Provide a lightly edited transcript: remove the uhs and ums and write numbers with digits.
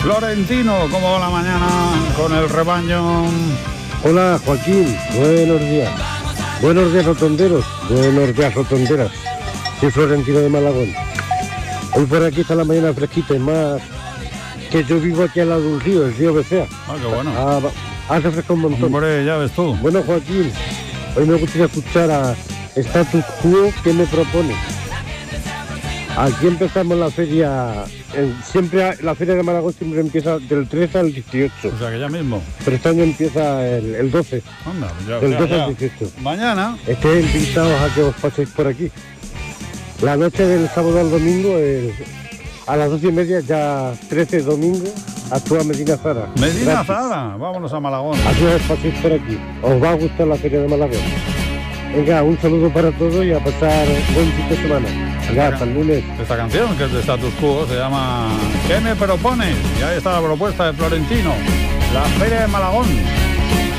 Florentino, ¿cómo va la mañana con el rebaño? Hola Joaquín, buenos días. Buenos días rotonderos, buenos días rotonderas. Soy Florentino de Malagón. Hoy por aquí está la mañana fresquita y más que yo vivo aquí al lado de un río, el río Becea. Ah, qué bueno. Hace fresco un montón. Hombre, ya ves tú. Bueno Joaquín, hoy me gustaría escuchar a Status Quo, ¿qué me propone? Aquí empezamos la feria, siempre la feria de Malagón siempre empieza del 13 al 18. O sea que ya mismo. Pero este año empieza el 12. Anda, ya, del 12 ya. al 18. Mañana. Estén invitados a que os paséis por aquí. La noche del sábado al domingo, a las 12:30, ya 13 domingo, actúa Medina Zara. Medina Zara, vámonos a Malagón. Así os paséis por aquí. Os va a gustar la feria de Malagón. Venga, un saludo para todos y a pasar buen fin de semana. Venga, hasta el lunes. Esta canción, que es de Status Quo, se llama ¿Qué me propones? Y ahí está la propuesta de Florentino. La feria de Malagón.